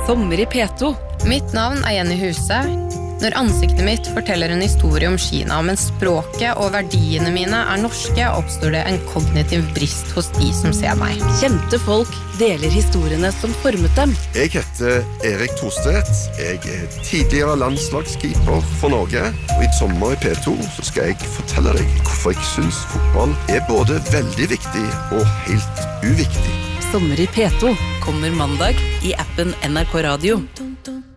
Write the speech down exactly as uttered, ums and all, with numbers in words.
Sommer i P to. Mitt navn er Jenny Huse. Når ansiktet mitt forteller en historie om Kina, men språket og verdiene mine er norske, oppstår det en kognitiv brist hos de som ser meg. Kjente folk deler historiene som formet dem. Jeg heter Erik Thorstedt. Jeg er tidligere landslagskeeper for Norge. Og i sommer i P to så skal jeg fortelle deg hvorfor jeg synes fotball er både veldig viktig og helt uviktig. Sommer i P to kommer mandag i appen N R K Radio.